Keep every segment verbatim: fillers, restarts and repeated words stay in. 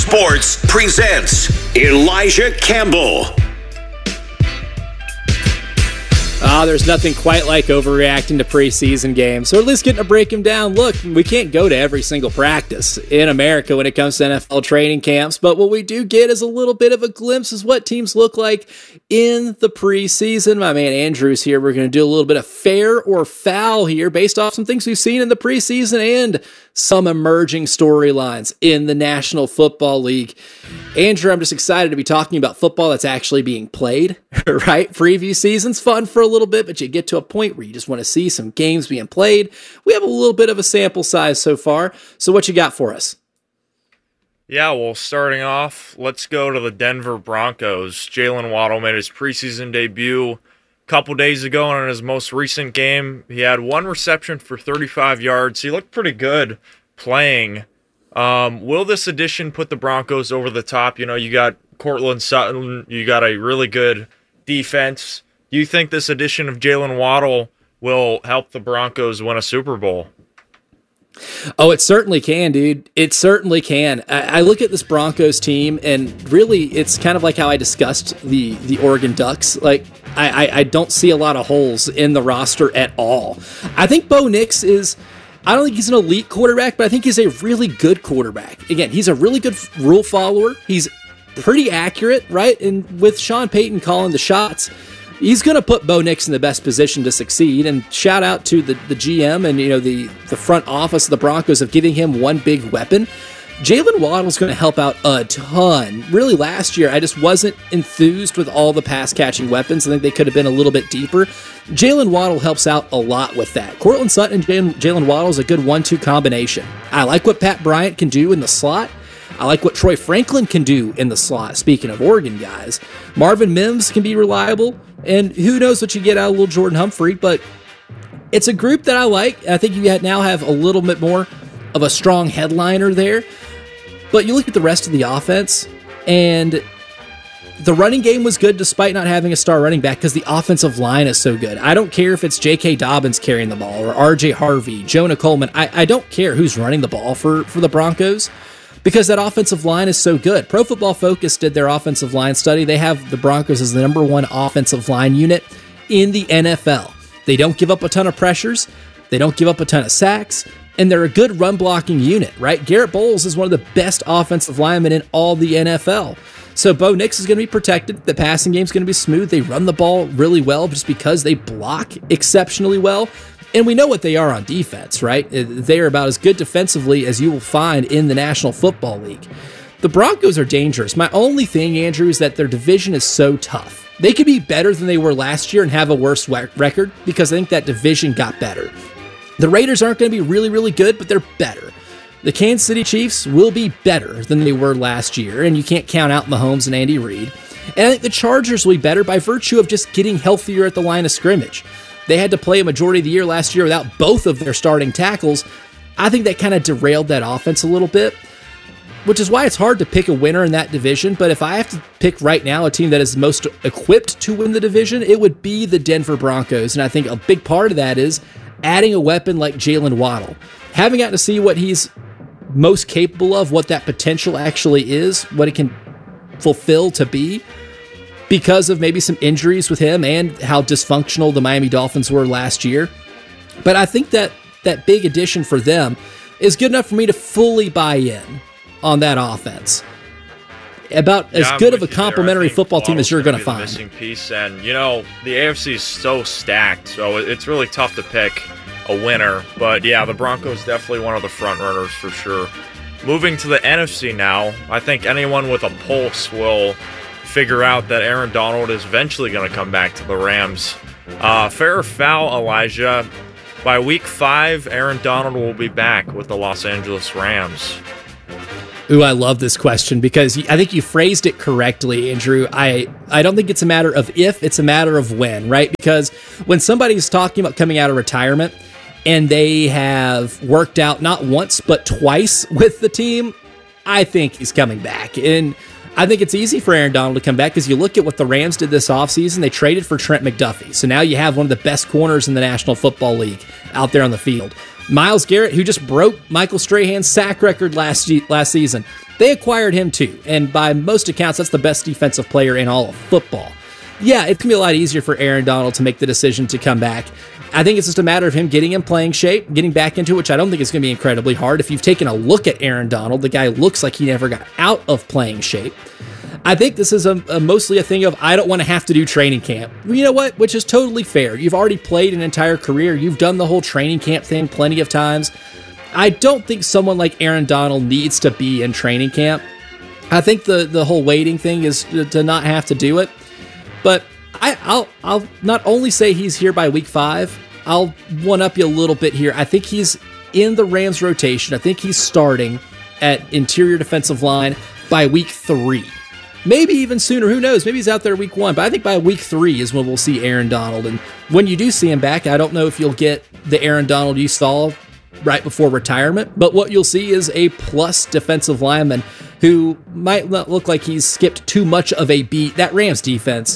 Sports presents Elijah Campbell. Ah, there's nothing quite like overreacting to preseason games, or at least getting to break them down. Look, we can't go to every single practice in America when it comes to N F L training camps, but what we do get is a little bit of a glimpse of what teams look like in the preseason. My man Andrew's here. We're going to do a little bit of fair or foul here based off some things we've seen in the preseason and some emerging storylines in the National Football League. Andrew, I'm just excited to be talking about football that's actually being played, right? Preview season's fun for a little bit, but you get to a point where you just want to see some games being played. We have a little bit of a sample size so far. So what you got for us? Yeah, well, starting off, let's go to the Denver Broncos. Jalen Waddle made his preseason debut a couple days ago, and in his most recent game, he had one reception for thirty-five yards. He looked pretty good playing. Um, will this addition put the Broncos over the top? You know, you got Courtland Sutton, you got a really good defense. Do you think this addition of Jalen Waddle will help the Broncos win a Super Bowl? Oh, it certainly can, dude. It certainly can. I, I look at this Broncos team, and really, it's kind of like how I discussed the the Oregon Ducks. Like, I, I, I don't see a lot of holes in the roster at all. I think Bo Nix is... I don't think he's an elite quarterback, but I think he's a really good quarterback. Again, he's a really good rule follower. He's pretty accurate, right? And with Sean Payton calling the shots, he's going to put Bo Nix in the best position to succeed. And shout out to the, the G M and you know the, the front office of the Broncos of giving him one big weapon. Jalen Waddle's going to help out a ton. Really, last year, I just wasn't enthused with all the pass-catching weapons. I think they could have been a little bit deeper. Jalen Waddle helps out a lot with that. Courtland Sutton and Jalen Waddle is a good one two combination. I like what Pat Bryant can do in the slot. I like what Troy Franklin can do in the slot, speaking of Oregon guys. Marvin Mims can be reliable, and who knows what you get out of little Jordan Humphrey, but it's a group that I like. I think you now have a little bit more of a strong headliner there. But you look at the rest of the offense, and the running game was good despite not having a star running back because the offensive line is so good. I don't care if it's J K. Dobbins carrying the ball or R J. Harvey, Jonah Coleman. I, I don't care who's running the ball for, for the Broncos because that offensive line is so good. Pro Football Focus did their offensive line study. They have the Broncos as the number one offensive line unit in the N F L. They don't give up a ton of pressures. They don't give up a ton of sacks. And they're a good run-blocking unit, right? Garrett Bowles is one of the best offensive linemen in all the N F L. So Bo Nix is going to be protected. The passing game is going to be smooth. They run the ball really well just because they block exceptionally well. And we know what they are on defense, right? They are about as good defensively as you will find in the National Football League. The Broncos are dangerous. My only thing, Andrew, is that their division is so tough. They could be better than they were last year and have a worse record because I think that division got better. The Raiders aren't going to be really, really good, but they're better. The Kansas City Chiefs will be better than they were last year, and you can't count out Mahomes and Andy Reid. And I think the Chargers will be better by virtue of just getting healthier at the line of scrimmage. They had to play a majority of the year last year without both of their starting tackles. I think that kind of derailed that offense a little bit, which is why it's hard to pick a winner in that division. But if I have to pick right now a team that is most equipped to win the division, it would be the Denver Broncos. And I think a big part of that is adding a weapon like Jalen Waddle. Having gotten to see what he's most capable of, what that potential actually is, what it can fulfill to be, because of maybe some injuries with him and how dysfunctional the Miami Dolphins were last year. But I think that that big addition for them is good enough for me to fully buy in on that offense. About as yeah, good of a complimentary football team as you're going to find. Missing piece, and you know the A F C is so stacked, so it's really tough to pick a winner. But yeah, the Broncos definitely one of the front runners for sure. Moving to the N F C now, I think anyone with a pulse will figure out that Aaron Donald is eventually going to come back to the Rams. Uh, fair or foul, Elijah? By week five, Aaron Donald will be back with the Los Angeles Rams. Ooh, I love this question because I think you phrased it correctly, Andrew. I, I don't think it's a matter of if, it's a matter of when, right? Because when somebody's talking about coming out of retirement and they have worked out not once but twice with the team, I think he's coming back. And I think it's easy for Aaron Donald to come back because you look at what the Rams did this offseason. They traded for Trent McDuffie. So now you have one of the best corners in the National Football League out there on the field. Myles Garrett, who just broke Michael Strahan's sack record last last season. They acquired him too, and by most accounts, that's the best defensive player in all of football. Yeah, it's going to be a lot easier for Aaron Donald to make the decision to come back. I think it's just a matter of him getting in playing shape, getting back into it, which I don't think is going to be incredibly hard. If you've taken a look at Aaron Donald, the guy looks like he never got out of playing shape. I think this is a, a mostly a thing of, I don't want to have to do training camp. You know what? Which is totally fair. You've already played an entire career. You've done the whole training camp thing plenty of times. I don't think someone like Aaron Donald needs to be in training camp. I think the, the whole waiting thing is to not have to do it. But I, I'll I'll not only say he's here by week five, I'll one-up you a little bit here. I think he's in the Rams rotation. I think he's starting at interior defensive line by week three. Maybe even sooner. Who knows? Maybe he's out there week one. But I think by week three is when we'll see Aaron Donald. And when you do see him back, I don't know if you'll get the Aaron Donald you saw right before retirement. But what you'll see is a plus defensive lineman who might not look like he's skipped too much of a beat. That Rams defense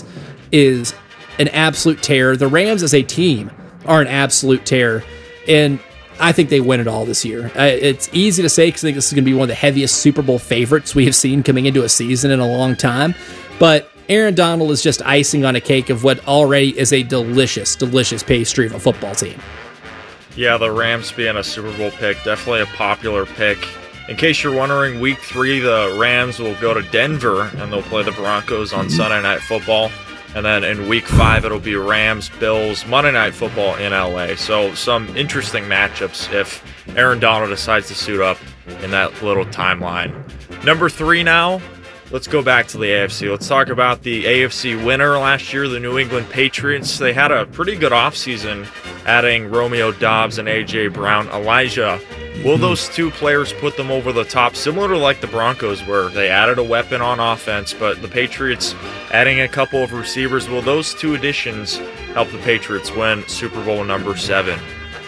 is an absolute terror. The Rams as a team are an absolute terror. And I think they win it all this year. Uh, it's easy to say because I think this is going to be one of the heaviest Super Bowl favorites we have seen coming into a season in a long time. But Aaron Donald is just icing on a cake of what already is a delicious, delicious pastry of a football team. Yeah, the Rams being a Super Bowl pick, definitely a popular pick. In case you're wondering, week three, the Rams will go to Denver, and they'll play the Broncos on Sunday Night Football. And then in week five, it'll be Rams, Bills, Monday Night Football in L A. So some interesting matchups if Aaron Donald decides to suit up in that little timeline. Number three now, let's go back to the A F C. Let's talk about the A F C winner last year, the New England Patriots. They had a pretty good offseason, adding Romeo Doubs and A J Brown. Elijah, will those two players put them over the top, similar to like the Broncos where they added a weapon on offense, but the Patriots adding a couple of receivers? Will those two additions help the Patriots win Super Bowl number seven?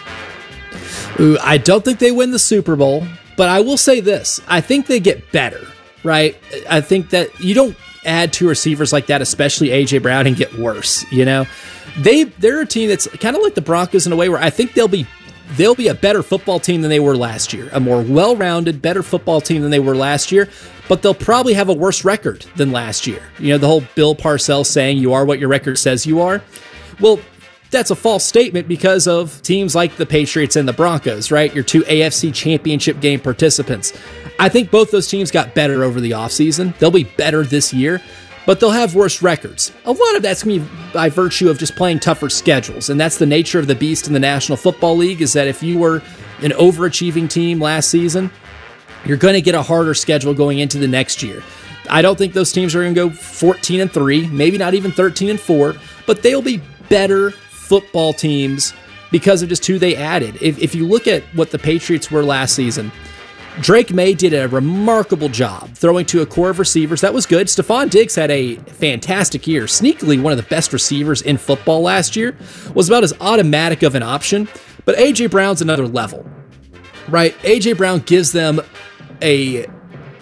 Ooh, I don't think they win the Super Bowl, but I will say this. I think they get better, right? I think that you don't add two receivers like that, especially A J Brown, and get worse, you know? They, they're a team that's kind of like the Broncos in a way where I think they'll be They'll be a better football team than they were last year, a more well-rounded, better football team than they were last year, but they'll probably have a worse record than last year. You know, the whole Bill Parcells saying you are what your record says you are. Well, that's a false statement because of teams like the Patriots and the Broncos, right? Your two A F C Championship game participants. I think both those teams got better over the offseason. They'll be better this year, but they'll have worse records. A lot of that's going to be by virtue of just playing tougher schedules, and that's the nature of the beast in the National Football League, is that if you were an overachieving team last season, you're going to get a harder schedule going into the next year. I don't think those teams are going to go fourteen and three, maybe not even thirteen and four, but they'll be better football teams because of just who they added. If, if you look at what the Patriots were last season, Drake May did a remarkable job throwing to a core of receivers. That was good. Stephon Diggs had a fantastic year. Sneakily, one of the best receivers in football last year. Was about as automatic of an option. But A J Brown's another level, right? A J Brown gives them a, a,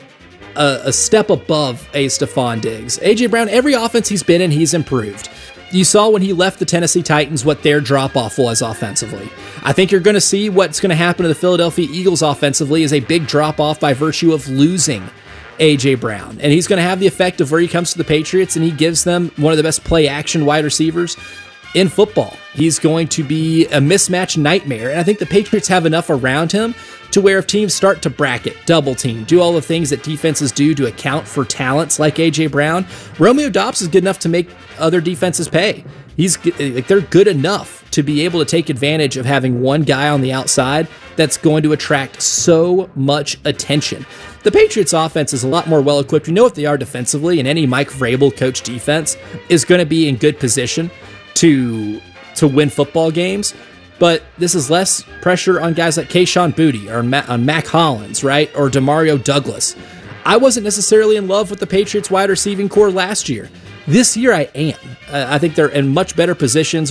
a step above a Stephon Diggs. A J Brown, every offense he's been in, he's improved. You saw when he left the Tennessee Titans what their drop-off was offensively. I think you're going to see what's going to happen to the Philadelphia Eagles offensively is a big drop-off by virtue of losing A J Brown. And he's going to have the effect of where he comes to the Patriots and he gives them one of the best play-action wide receivers in football. He's going to be a mismatch nightmare. And I think the Patriots have enough around him to where if teams start to bracket, double team, do all the things that defenses do to account for talents like A J Brown, Romeo Doubs is good enough to make other defenses pay. He's like they're good enough to be able to take advantage of having one guy on the outside that's going to attract so much attention. The Patriots offense is a lot more well equipped. You know what they are defensively, and any Mike Vrabel coach defense is going to be in good position to to win football games. But this is less pressure on guys like Kayshon Boutte or Ma- on Mac Hollins, right? Or Demario Douglas. I wasn't necessarily in love with the Patriots wide receiving core last year. This year I am. Uh, I think they're in much better positions